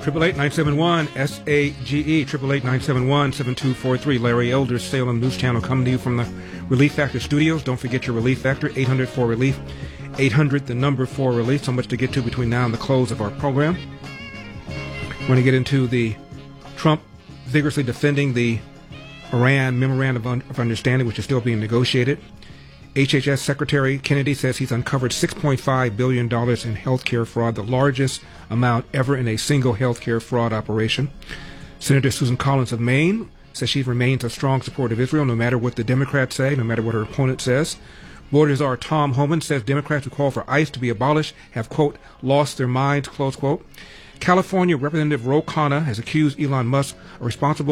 888-971-SAGE, 888-971-7243. Larry Elder, Salem News Channel, coming to you from the Relief Factor Studios. Don't forget your Relief Factor, 800-4RELIEF, 800-4RELIEF. So much to get to between now and the close of our program. We're going to get into the Trump vigorously defending the Iran Memorandum of Understanding, which is still being negotiated. HHS Secretary Kennedy says he's uncovered $6.5 billion in health care fraud, the largest amount ever in a single health care fraud operation. Senator Susan Collins of Maine says she remains a strong supporter of Israel, no matter what the Democrats say, no matter what her opponent says. Border Czar Tom Homan says Democrats who call for ICE to be abolished have, quote, lost their minds, close quote. California Representative Ro Khanna has accused Elon Musk of responsible